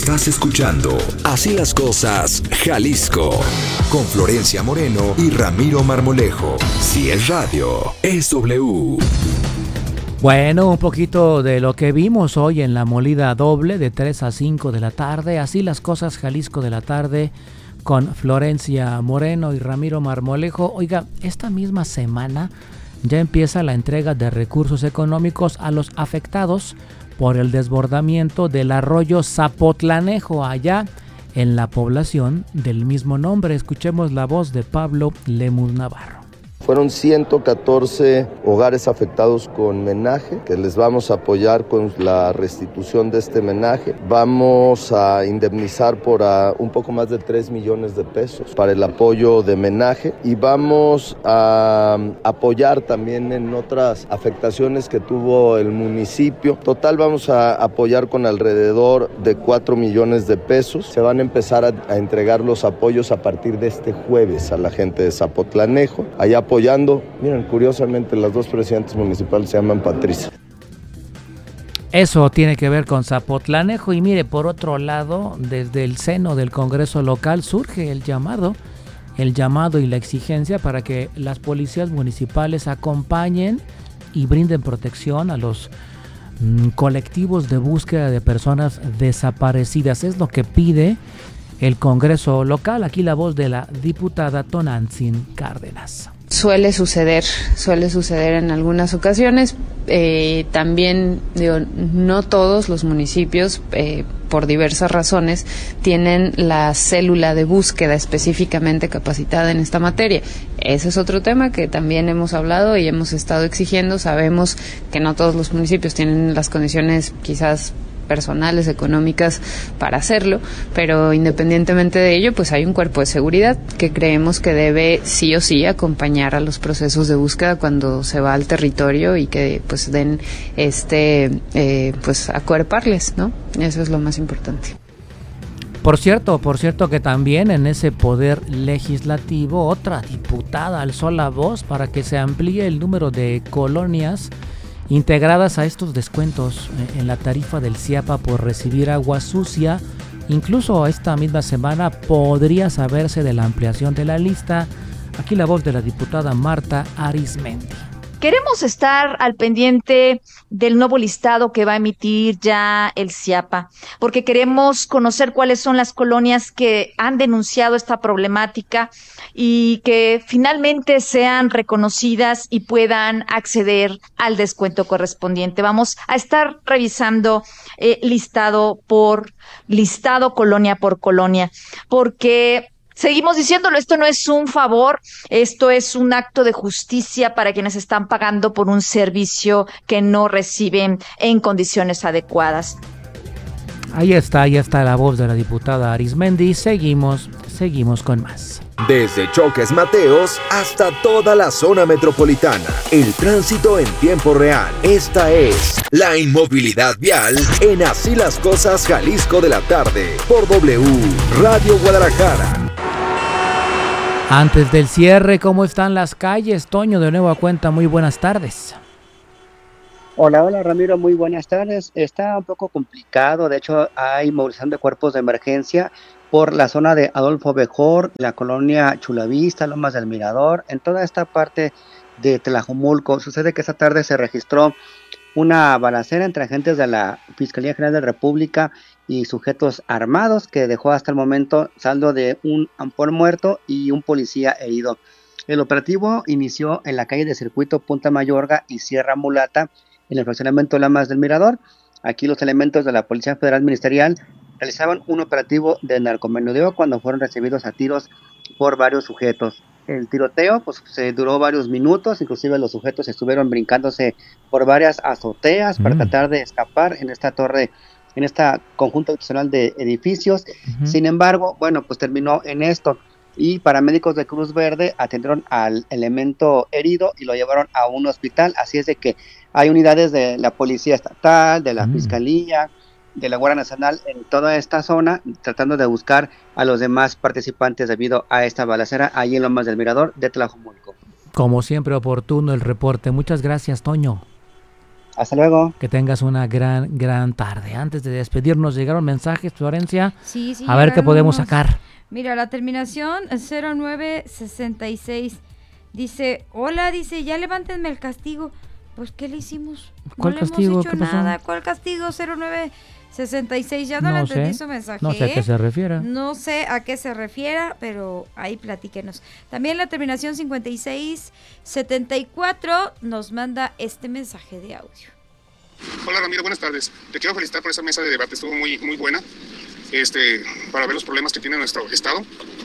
Estás escuchando Así las Cosas, Jalisco, con Florencia Moreno y Ramiro Marmolejo. Si es radio, es W. Bueno, un poquito de lo que vimos hoy en la molida doble de 3 a 5 de la tarde. Así las Cosas, Jalisco de la tarde, con Florencia Moreno y Ramiro Marmolejo. Oiga, esta misma semana ya empieza la entrega de recursos económicos a los afectados por el desbordamiento del arroyo Zapotlanejo, allá en la población del mismo nombre. Escuchemos la voz de Pablo Lemus Navarro. Fueron 114 hogares afectados con menaje, que les vamos a apoyar con la restitución de este menaje. Vamos a indemnizar por un poco más de 3 millones de pesos para el apoyo de menaje y vamos a apoyar también en otras afectaciones que tuvo el municipio. Total vamos a apoyar con alrededor de 4 millones de pesos. Se van a empezar a entregar los apoyos a partir de este jueves a la gente de Zapotlanejo. Allá apoyando, miren, curiosamente las dos presidentes municipales se llaman Patricia. Eso tiene que ver con Zapotlanejo. Y mire, por otro lado, desde el seno del Congreso local surge el llamado y la exigencia para que las policías municipales acompañen y brinden protección a los colectivos de búsqueda de personas desaparecidas. Es lo que pide el Congreso local. Aquí la voz de la diputada Tonantzin Cárdenas. Suele suceder en algunas ocasiones. También, no todos los municipios, por diversas razones, tienen la célula de búsqueda específicamente capacitada en esta materia. Ese es otro tema que también hemos hablado y hemos estado exigiendo. Sabemos que no todos los municipios tienen las condiciones quizás personales, económicas para hacerlo, pero independientemente de ello, pues hay un cuerpo de seguridad que creemos que debe sí o sí acompañar a los procesos de búsqueda cuando se va al territorio y que pues den pues acuerparles, ¿no? Eso es lo más importante. Por cierto que también en ese poder legislativo otra diputada alzó la voz para que se amplíe el número de colonias integradas a estos descuentos en la tarifa del CIAPA por recibir agua sucia. Incluso esta misma semana podría saberse de la ampliación de la lista. Aquí la voz de la diputada Marta Arizmendi. Queremos estar al pendiente del nuevo listado que va a emitir ya el CIAPA, porque queremos conocer cuáles son las colonias que han denunciado esta problemática y que finalmente sean reconocidas y puedan acceder al descuento correspondiente. Vamos a estar revisando listado por listado, colonia por colonia, porque seguimos diciéndolo, esto no es un favor, esto es un acto de justicia para quienes están pagando por un servicio que no reciben en condiciones adecuadas. Ahí está la voz de la diputada Arizmendi. Seguimos con más. Desde Choques Mateos hasta toda la zona metropolitana. El tránsito en tiempo real. Esta es la inmovilidad vial en Así las Cosas, Jalisco de la tarde. Por W Radio Guadalajara. Antes del cierre, ¿cómo están las calles? Toño, de nuevo a cuenta, muy buenas tardes. Hola Ramiro, muy buenas tardes. Está un poco complicado, de hecho hay movilización de cuerpos de emergencia por la zona de Adolfo Bejor, la colonia Chulavista, Lomas del Mirador, en toda esta parte de Tlajomulco. Sucede que esta tarde se registró una balacera entre agentes de la Fiscalía General de la República y sujetos armados que dejó hasta el momento saldo de un ampón muerto y un policía herido. El operativo inició en la calle de Circuito Punta Mayorga y Sierra Mulata, en el fraccionamiento Lomas del Mirador. Aquí los elementos de la Policía Federal Ministerial realizaban un operativo de narcomenudeo cuando fueron recibidos a tiros por varios sujetos. El tiroteo se duró varios minutos, inclusive los sujetos estuvieron brincándose por varias azoteas para tratar de escapar en esta torre, en esta conjunto habitacional de edificios. Sin embargo, pues terminó en esto y paramédicos de Cruz Verde atendieron al elemento herido y lo llevaron a un hospital. Así es de que hay unidades de la Policía Estatal, de la Fiscalía, de la Guardia Nacional en toda esta zona, tratando de buscar a los demás participantes debido a esta balacera ahí en Lomas del Mirador de Tlajomulco. Como siempre, oportuno el reporte. Muchas gracias, Toño. Hasta luego. Que tengas una gran tarde. Antes de despedirnos, llegaron mensajes, Florencia. Sí, a ver qué podemos sacar. Mira, la terminación 0966 dice, hola, dice, ya levántenme el castigo. Pues, ¿qué le hicimos? ¿Cuál no castigo? Le hemos hecho ¿Qué pasó? nada. ¿Cuál castigo? 0966, ya no le entendí su mensaje. No sé a qué se refiere. No sé a qué se refiera, pero ahí platíquenos. También la terminación 5674 nos manda este mensaje de audio. Hola Ramiro, buenas tardes. Te quiero felicitar por esa mesa de debate, estuvo muy buena. Para ver los problemas que tiene nuestro estado.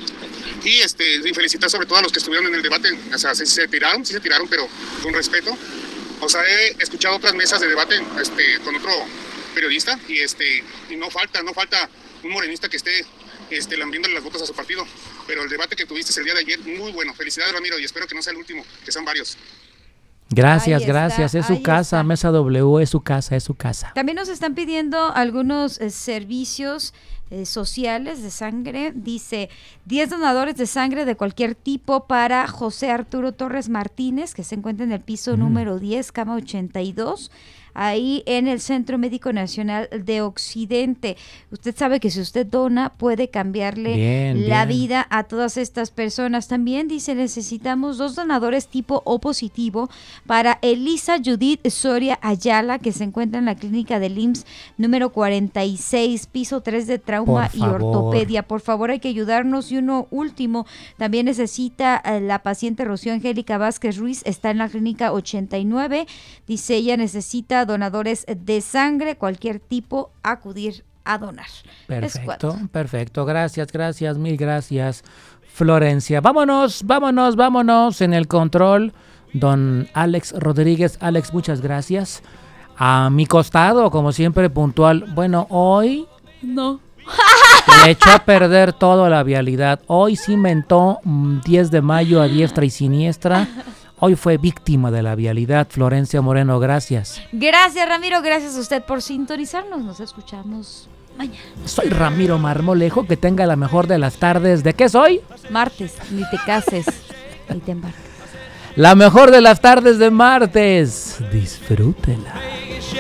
Y felicitar sobre todo a los que estuvieron en el debate. O sea, sí se tiraron, pero con respeto. O sea, he escuchado otras mesas de debate con otro periodista y no falta un morenista que esté lambiéndole las botas a su partido. Pero el debate que tuviste el día de ayer, muy bueno. Felicidades Ramiro, y espero que no sea el último, que sean varios. Gracias. Es su casa, está. Mesa W, es su casa. También nos están pidiendo algunos servicios sociales de sangre. Dice, 10 donadores de sangre de cualquier tipo para José Arturo Torres Martínez, que se encuentra en el piso número 10, cama 82. Ahí en el Centro Médico Nacional de Occidente. Usted sabe que si usted dona puede cambiarle la vida a todas estas personas. También dice, necesitamos 2 donadores tipo O positivo para Elisa Judith Soria Ayala, que se encuentra en la clínica del IMSS número 46, piso 3 de trauma y ortopedia. Por favor, hay que ayudarnos. Y uno último, también necesita la paciente Rocío Angélica Vázquez Ruiz, está en la clínica 89. Dice, ella necesita donadores de sangre, cualquier tipo, acudir a donar. Perfecto. Gracias, mil gracias, Florencia. Vámonos. En el control, don Alex Rodríguez. Alex, muchas gracias. A mi costado, como siempre, puntual. Bueno, hoy no. Le echó a perder toda la vialidad. Hoy sí mentó 10 de mayo a diestra y siniestra. Hoy fue víctima de la vialidad. Florencia Moreno, gracias. Gracias, Ramiro. Gracias a usted por sintonizarnos. Nos escuchamos mañana. Soy Ramiro Marmolejo. Que tenga la mejor de las tardes. ¿De qué soy? Martes. Ni te cases, ni te embarques. La mejor de las tardes de martes. Disfrútela.